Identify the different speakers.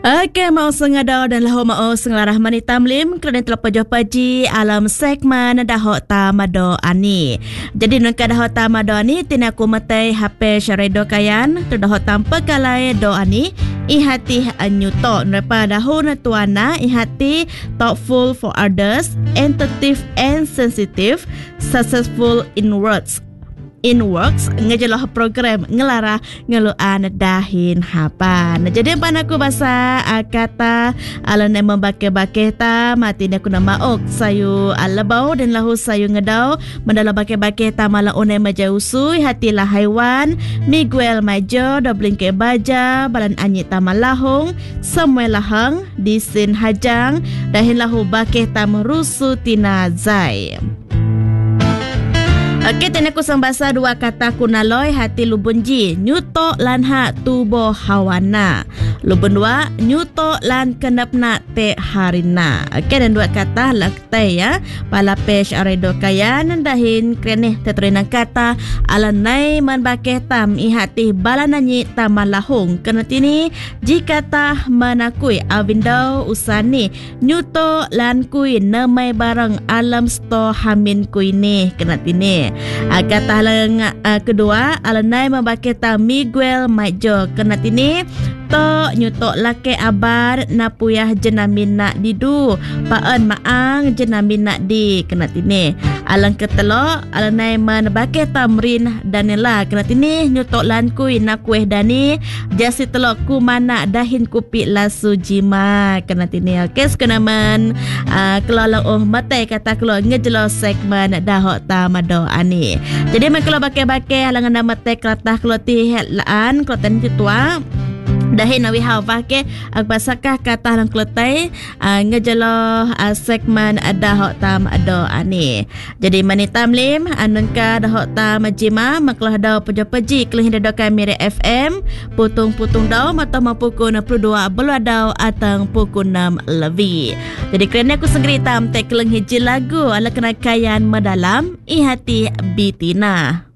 Speaker 1: Okey, mau sengada dan lahu mau sengarah mani tamlim kerana telah paji alam segmen dahok tamado ani. Jadi nungka dahok tamado ani tina aku matai HP syaredo kayan terdahok tanpa kalai do ani ihati anyuto nepa dahun tuana ihati thoughtful for others, attentive and sensitive, successful in works ngejelah program ngelara ngeluan dahin hapan. Jadi panaku bahasa kata ala ne membake-bake ta mati ne kuna maok sayu alabau dan lahu sayu ngedau mendala bake-bake ta mala one majausui hatilah haiwan Miguel Majo dobling ke baja balan anyi ta malahong Samuel Lahang disin hajang dahin lahu bake ta merusu tina zai. Okey, tena ku sambasa dua kata kunaloi hati lubunji nyuto lan ha tubo hawana. Lubun dua nyuto lan kenapna te harina. Okey, dan dua kata laktai ya. Pala pesh aredo kayan dahin krenih tetrina kata alanai man bakeh tam ihati balananyi tamalahong. Kena tini jika tah manakui awindau usani nyuto lan kui namai barang alam sto hamin kui ni kena tini. Kata lang kedua alanai membaketa Miguel Majo kena tini to nyutok lake abar napuyah jenamin nak didu paan maang jenamin nak di kena tini. Alang ketelo alanai man baketa mrin danela kena tini nyutok lan kui nak kueh dani jasi telo ku mana dahin kupi lasu jima kena tini. Okey sekenaman kelala matai kata kelo ngejelo segmen dahok tamado ani. Jadi kalau bakai-bakai halangan nama tek latah kalau laan kalau tadi tua dahin nawi hawa ke agbasakah kata lang kletai ngejelo segmen dahok tam ado ani. Jadi mani tamlim anunka dahok tam jima maklah dau peji kelih dado kami FM putung-putung dau mata mapukun 22 belu dau atang pukun 6 lebih. Jadi kerana aku sendiri tam tek kelih hiji lagu ala kena kayan medalam ihati bitina.